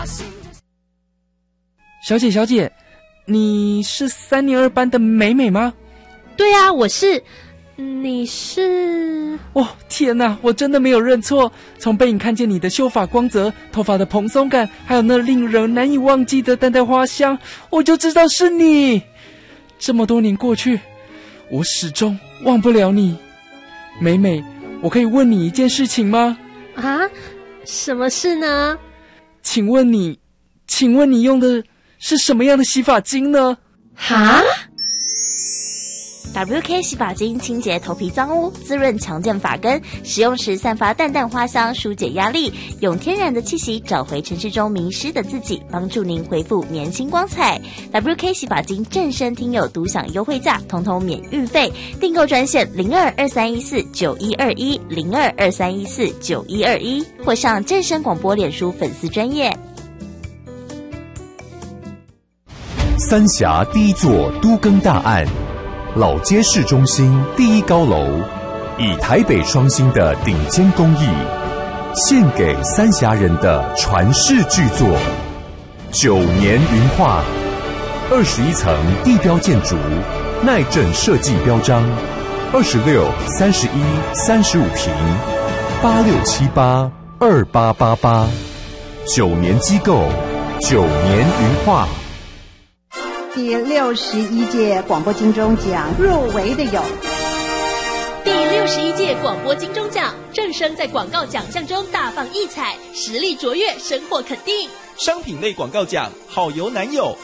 小姐，你是3年2班的美美吗？ 对啊，我是。你是？ 哦，天哪，我真的没有认错。从背影看见你的秀发光泽、头发的蓬松感，还有那令人难以忘记的淡淡花香，我就知道是你。这么多年过去，我始终忘不了你。美美，我可以问你一件事情吗？ 啊？什么事呢？ 请问你用的是什么样的洗发精呢？ 哈 ？WK 洗发精清洁头皮脏污，滋润强健发根，使用时散发淡淡花香，疏解压力，用天然的气息找回城市中迷失的自己，帮助您恢复年轻光彩。WK 洗发精正声听友独享优惠价，统统免运费，订购专线02231491210223149121，或上正声广播脸书粉丝专页。 三峡第一座都更大案，老街市中心第一高楼，以台北双星的顶尖工艺，献给三峡人的传世巨作9年云画，21层地标建筑，耐震设计标章，26、31、35坪，86782888，9年机构，9年云画。 第61届广播金钟奖入围的有第61届广播金钟奖，正声在广告奖项中大放异彩，实力卓越，深获肯定。 商品类广告奖好油男友